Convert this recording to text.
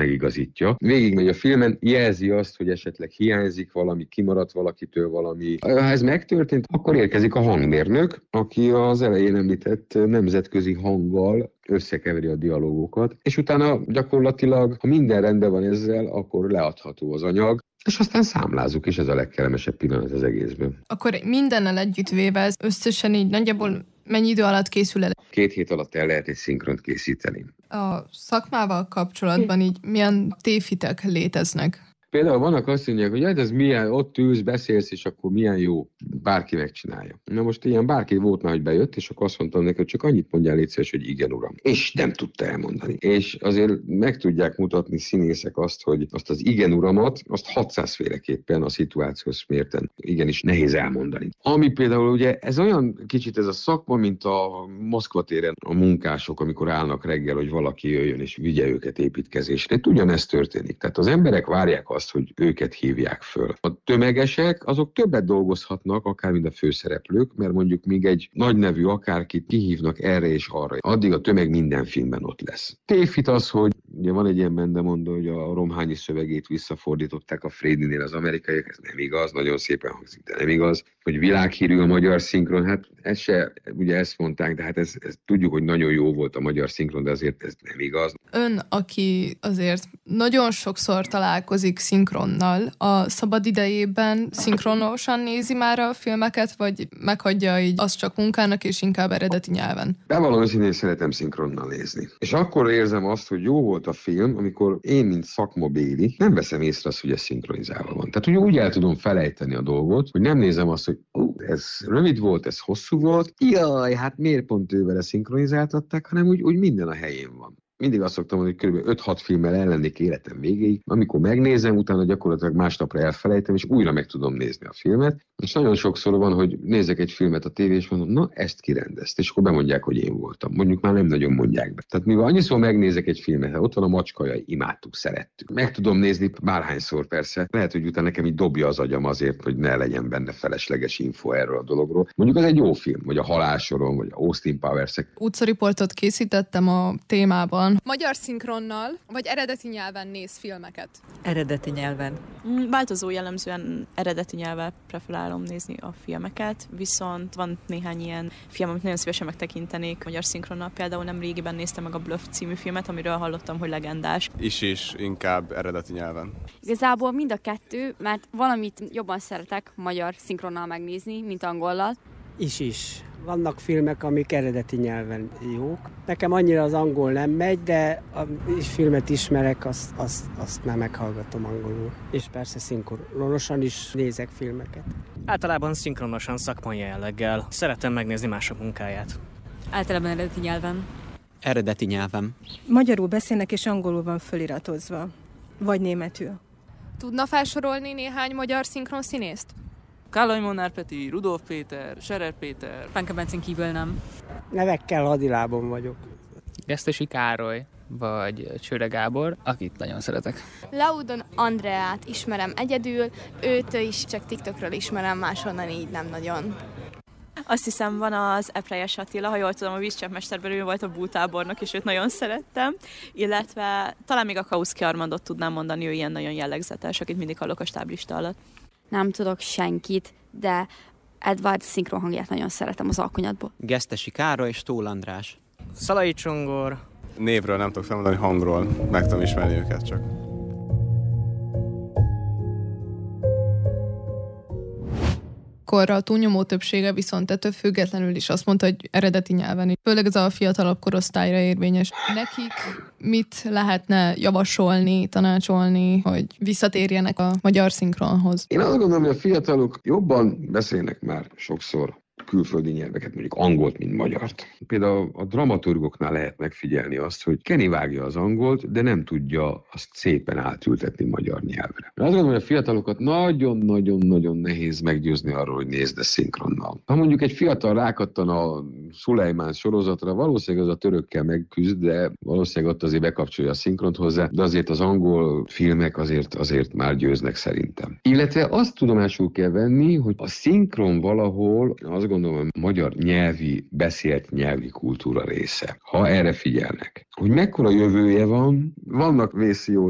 megigazítja. Végigmegy a filmen, jelzi azt, hogy esetleg hiányzik valami, kimaradt valakitől valami. Ha ez megtörtént, akkor érkezik a hangmérnök, aki az elején említett nemzetközi hanggal összekeveri a dialógokat, és utána gyakorlatilag, ha minden rendben van ezzel, akkor leadható az anyag, és aztán számlázunk, és ez a legkellemesebb pillanat az egészben. Akkor mindennel együttvéve ez összesen így nagyjából mennyi idő alatt készül el? 2 hét alatt el lehet egy szinkront készíteni. A szakmával kapcsolatban így milyen tévhitek léteznek? Például vannak azt mondják, hogy hát ez milyen, ott ülsz, beszélsz, és akkor milyen jó, bárki megcsinálja. Na most ilyen bárki volt már, hogy bejött, és akkor azt mondtam neki, hogy csak annyit mondjál, légy szíves, hogy igen, uram. És nem tudta elmondani. És azért meg tudják mutatni színészek azt, hogy azt az igen, uramat, azt 600 féleképpen a szituációhoz mérten igenis nehéz elmondani. Ami például ugye, ez olyan kicsit ez a szakma, mint a Moszkva téren a munkások, amikor állnak reggel, hogy valaki jöjjön és vigye őket építkezésre. Itt ugyanezt történik. Tehát az emberek várják azt, hogy őket hívják föl. A tömegesek, azok többet dolgozhatnak, akár mint a főszereplők, mert mondjuk még egy nagy nevű akárkit kihívnak erre és arra. Addig a tömeg minden filmben ott lesz. Tévhit az, hogy ugye van egy ilyen bendemondó, hogy a Romhányi szövegét visszafordították a Frédinél az amerikaiak, ez nem igaz, nagyon szépen hangzik, de nem igaz. Hogy világhírű a magyar szinkron, hát ez se, ugye ezt mondták, de hát ez tudjuk, hogy nagyon jó volt a magyar szinkron, de azért ez nem igaz. Ön, aki azért nagyon sokszor találkozik szinkronnal, a szabad idejében szinkronosan nézi már a filmeket, vagy meghagyja így azt csak munkának, és inkább eredeti nyelven? Bevallom őszintén, én szeretem szinkronnal nézni. És akkor érzem azt, hogy jó volt a film, amikor én, mint szakmabéli, nem veszem észre azt, hogy ez szinkronizálva van. Tehát, hogy úgy el tudom felejteni a dolgot, hogy nem nézem azt, hogy ez rövid volt, ez hosszú volt, jaj, hát miért pont ővele szinkronizáltatták, hanem úgy minden a helyén van. Mindig azt szoktam mondani, hogy kb. 5-6 filmmel ellennék életem végéig. Amikor megnézem, utána gyakorlatilag másnapra elfelejtem, és újra meg tudom nézni a filmet. És nagyon sokszor van, hogy nézek egy filmet a tévén, és mondom, na ezt kirendezt, és akkor bemondják, hogy én voltam. Mondjuk már nem nagyon mondják be. Tehát mivel annyiszor megnézek egy filmet, ott van a Macskaja, imádtuk, szerettük. Meg tudom nézni bárhányszor persze. Lehet, hogy utána nekem így dobja az agyam azért, hogy ne legyen benne felesleges info erről a dologról. Mondjuk az egy jó film, vagy a Halálsoron, vagy a Austin Powers-ek. Utcariportot készítettem a témában. Magyar szinkronnal, vagy eredeti nyelven néz filmeket? Eredeti nyelven. Változó, jellemzően eredeti nyelven preferálom nézni a filmeket, viszont van néhány ilyen film, amit nagyon szívesen megtekintenék magyar szinkronnal. Például nem régiben néztem meg a Bluff című filmet, amiről hallottam, hogy legendás. Is inkább eredeti nyelven. Igazából mind a kettő, mert valamit jobban szeretek magyar szinkronnal megnézni, mint angollal. Is. Vannak filmek, amik eredeti nyelven jók. Nekem annyira az angol nem megy, de a filmet ismerek, azt már meghallgatom angolul. És persze szinkronosan is nézek filmeket. Általában szinkronosan, szakmai jelleggel. Szeretem megnézni mások munkáját. Általában eredeti nyelven. Eredeti nyelven. Magyarul beszélnek és angolul van föliratozva. Vagy németül. Tudna felsorolni néhány magyar szinkron színészt? Kállai Molnár Peti, Rudolf Péter, Scherer Péter. Pánka Bencén kívül nem. Nevekkel hadilábon vagyok. Gesztesi Károly, vagy Csőre Gábor, akit nagyon szeretek. Laudon Andreát ismerem egyedül, őt is csak TikTokról ismerem, máshonnan így nem nagyon. Azt hiszem, van az Eprejes Attila, ha jól tudom, a vízcseppmesterben ő volt a bútábornok, és őt nagyon szerettem. Illetve talán még a Kauszki Armandot tudnám mondani, ő ilyen nagyon jellegzetes, akit mindig hallok a stáblista alatt. Nem tudok senkit, de Edward szinkron hangját nagyon szeretem az Alkonyatból. Gesztesi Károly és Tóth András. Szalai Csongor. Névről nem tudok felmondani, hangról meg tudom ismerni őket csak. Akkor a túlnyomó többsége viszont ettől függetlenül is azt mondta, hogy eredeti nyelven. Főleg ez a fiatalabb korosztályra érvényes. Nekik mit lehetne javasolni, tanácsolni, hogy visszatérjenek a magyar szinkronhoz? Én azt gondolom, hogy a fiatalok jobban beszélnek már sokszor külföldi nyelveket, mondjuk angolt, mint magyart. Például a dramaturgoknál lehet megfigyelni azt, hogy Kenny vágja az angolt, de nem tudja azt szépen átültetni magyar nyelvre. Azt gondolom, hogy a fiatalokat nagyon-nagyon-nagyon nehéz meggyőzni arról, hogy nézd a szinkronnal. Ha mondjuk egy fiatal rákattan a Szulejmán sorozatra, valószínűleg az a törökkel megküzd, de valószínűleg ott azért bekapcsolja a szinkront hozzá, de azért az angol filmek azért már győznek szerintem. Illetve azt tudomásul kell venni, hogy a szinkron valahol, azt gondolom, a magyar nyelvi, beszélt nyelvi kultúra része. Ha erre figyelnek. Hogy mekkora jövője van, vannak vészió